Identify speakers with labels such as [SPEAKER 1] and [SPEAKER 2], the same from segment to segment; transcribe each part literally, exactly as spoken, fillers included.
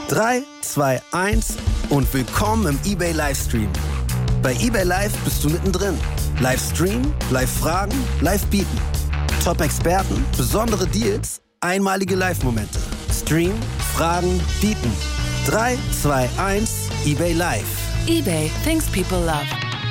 [SPEAKER 1] drei, zwei, eins und willkommen im eBay Livestream. Bei eBay Live bist du mittendrin. Live streamen, live fragen, live bieten. Top-Experten, besondere Deals, einmalige Live-Momente. Stream, fragen, bieten. drei, zwei, eins, eBay Live.
[SPEAKER 2] eBay, things people love.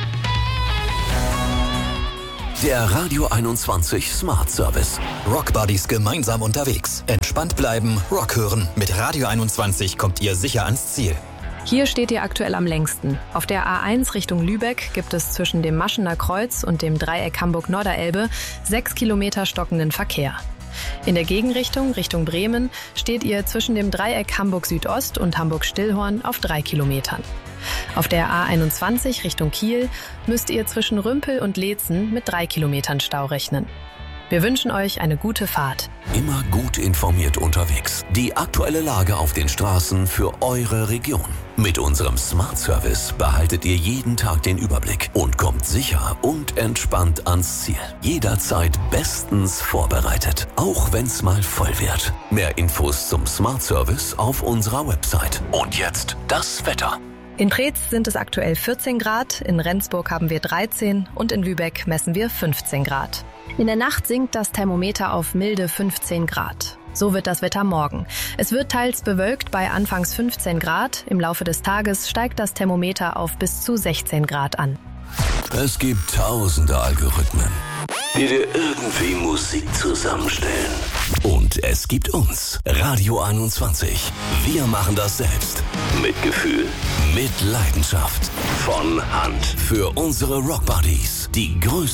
[SPEAKER 3] Der Radio einundzwanzig Smart Service.
[SPEAKER 4] Rock Buddies gemeinsam unterwegs. Entspannt bleiben, Rock hören. Mit Radio einundzwanzig kommt ihr sicher ans Ziel.
[SPEAKER 5] Hier steht ihr aktuell am längsten. Auf der A eins Richtung Lübeck gibt es zwischen dem Maschener Kreuz und dem Dreieck Hamburg-Norderelbe sechs Kilometer stockenden Verkehr. In der Gegenrichtung, Richtung Bremen, steht ihr zwischen dem Dreieck Hamburg-Südost und Hamburg-Stillhorn auf drei Kilometern. Auf der A einundzwanzig Richtung Kiel müsst ihr zwischen Rümpel und Leetzen mit drei Kilometern Stau rechnen. Wir wünschen euch eine gute Fahrt.
[SPEAKER 3] Immer gut informiert unterwegs. Die aktuelle Lage auf den Straßen für eure Region. Mit unserem Smart Service behaltet ihr jeden Tag den Überblick und kommt sicher und entspannt ans Ziel. Jederzeit bestens vorbereitet, auch wenn's mal voll wird. Mehr Infos zum Smart Service auf unserer Website. Und jetzt das Wetter.
[SPEAKER 5] In Preetz sind es aktuell vierzehn Grad, in Rendsburg haben wir dreizehn und in Lübeck messen wir fünfzehn Grad. In der Nacht sinkt das Thermometer auf milde fünfzehn Grad. So wird das Wetter morgen. Es wird teils bewölkt bei anfangs fünfzehn Grad. Im Laufe des Tages steigt das Thermometer auf bis zu sechzehn Grad an.
[SPEAKER 3] Es gibt tausende Algorithmen, die dir irgendwie Musik zusammenstellen. Und es gibt uns, Radio einundzwanzig. Wir machen das selbst. Mit Gefühl, mit Leidenschaft. Von Hand. Für unsere Rock Buddies. Die größte